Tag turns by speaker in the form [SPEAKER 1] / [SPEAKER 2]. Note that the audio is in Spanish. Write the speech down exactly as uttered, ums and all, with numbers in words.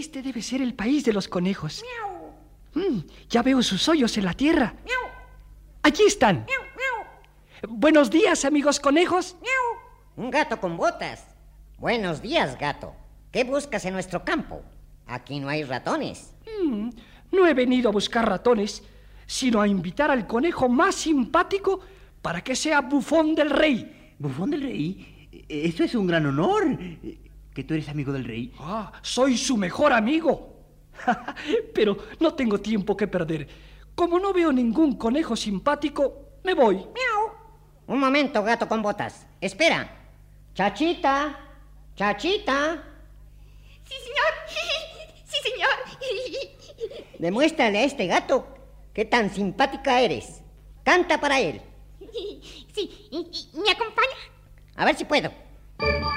[SPEAKER 1] Este debe ser el país de los conejos. Mm, ya veo sus hoyos en la tierra. Allí están. Buenos días, amigos conejos.
[SPEAKER 2] Un gato con botas. Buenos días, gato. ¿Qué buscas en nuestro campo? Aquí no hay ratones.
[SPEAKER 1] Mm, no he venido a buscar ratones, sino a invitar al conejo más simpático para que sea bufón del rey.
[SPEAKER 3] ¿Bufón del rey? Eso es un gran honor. ¿Que tú eres amigo del rey?
[SPEAKER 1] Ah, soy su mejor amigo. Pero no tengo tiempo que perder. Como no veo ningún conejo simpático, me voy.
[SPEAKER 2] ¡Miau! Un momento, gato con botas. Espera. Chachita. Chachita.
[SPEAKER 4] Sí, señor. Sí, señor.
[SPEAKER 2] Demuéstrale a este gato qué tan simpática eres. Canta para él.
[SPEAKER 4] Sí, ¿y, y me acompaña?
[SPEAKER 2] A ver si puedo.